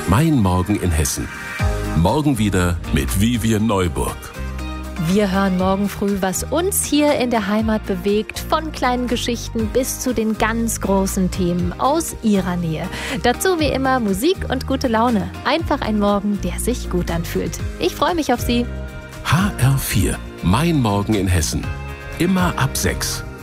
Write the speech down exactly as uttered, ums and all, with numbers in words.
Mein Morgen in Hessen. Morgen wieder mit Vivian Neuburg. Wir hören morgen früh, was uns hier in der Heimat bewegt, von kleinen Geschichten bis zu den ganz großen Themen aus Ihrer Nähe. Dazu wie immer Musik und gute Laune. Einfach ein Morgen, der sich gut anfühlt. Ich freue mich auf Sie. H R vier. Mein Morgen in Hessen. Immer ab sechs.